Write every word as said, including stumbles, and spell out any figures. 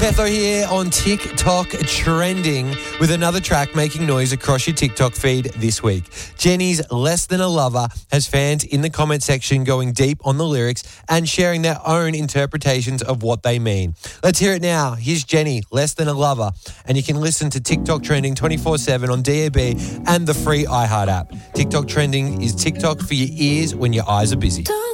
Thetho here on TikTok Trending with another track making noise across your TikTok feed this week. Jenny's Less Than a Lover has fans in the comment section going deep on the lyrics and sharing their own interpretations of what they mean. Let's hear it now. Here's Jenny, Less Than a Lover. And you can listen to TikTok Trending twenty-four seven on D A B and the free iHeart app. TikTok Trending is TikTok for your ears when your eyes are busy.